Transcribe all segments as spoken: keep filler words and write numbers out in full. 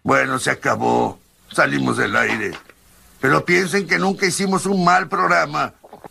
Bueno, se acabó. Salimos del aire. Pero piensen que nunca hicimos un mal programa.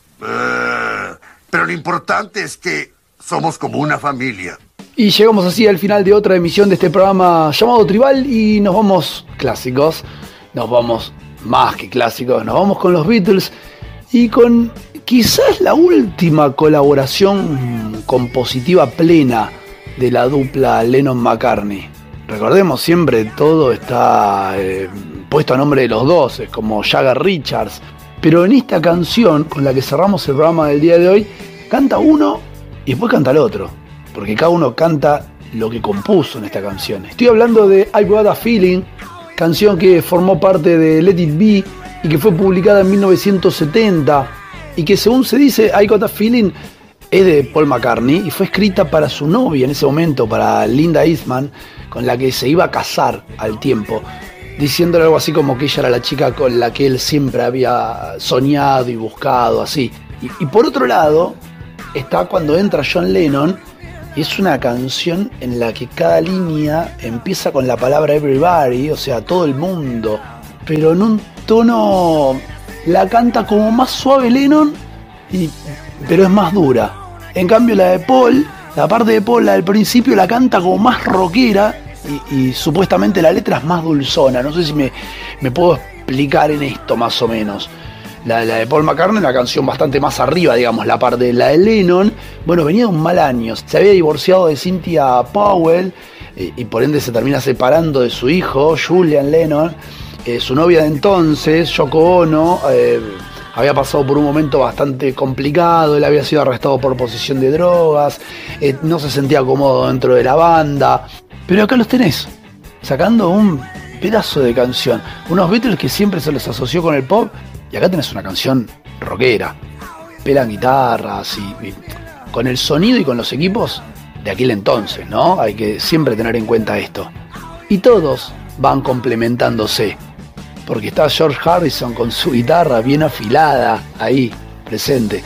Uh, pero lo importante es que somos como una familia. Y llegamos así al final de otra emisión de este programa llamado Tribal y nos vamos clásicos. Nos vamos más que clásicos. Nos vamos con los Beatles y con quizás la última colaboración compositiva plena de la dupla Lennon-McCartney. Recordemos, siempre todo está eh, puesto a nombre de los dos, es como Jagger Richards. Pero en esta canción, con la que cerramos el programa del día de hoy, canta uno y después canta el otro. Porque cada uno canta lo que compuso en esta canción. Estoy hablando de I've Got a Feeling, canción que formó parte de Let It Be y que fue publicada en mil novecientos setenta. Y que según se dice, I Got a Feeling es de Paul McCartney y fue escrita para su novia en ese momento, para Linda Eastman, con la que se iba a casar al tiempo, diciéndole algo así como que ella era la chica con la que él siempre había soñado y buscado, así. Y, y por otro lado, está cuando entra John Lennon, y es una canción en la que cada línea empieza con la palabra everybody, o sea, todo el mundo, pero en un tono, la canta como más suave Lennon, y, pero es más dura. En cambio la de Paul, la parte de Paul, la del principio, la canta como más rockera, y, y supuestamente la letra es más dulzona. No sé si me, me puedo explicar en esto más o menos. La, la de Paul McCartney, una canción bastante más arriba, digamos, la parte de la de Lennon, bueno, venía de un mal año. Se había divorciado de Cynthia Powell y, y por ende se termina separando de su hijo, Julian Lennon. Eh, su novia de entonces, Yoko Ono, eh, había pasado por un momento bastante complicado. Él había sido arrestado por posesión de drogas, eh, no se sentía cómodo dentro de la banda. Pero acá los tenés, sacando un pedazo de canción. Unos Beatles que siempre se les asoció con el pop, y acá tenés una canción rockera. Pelan guitarras y, y con el sonido y con los equipos de aquel entonces, ¿no? Hay que siempre tener en cuenta esto. Y todos van complementándose, porque está George Harrison con su guitarra bien afilada ahí, presente,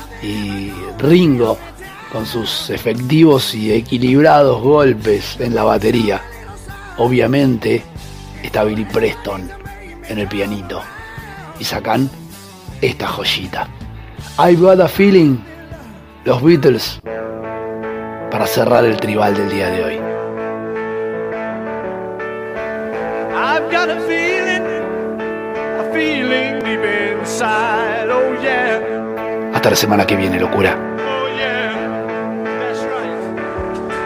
y Ringo con sus efectivos y equilibrados golpes en la batería. Obviamente está Billy Preston en el pianito y sacan esta joyita, I've Got a Feeling, los Beatles, para cerrar el tribal del día de hoy. I've got a feeling, a feeling deep inside, oh yeah. Hasta la semana que viene, locura.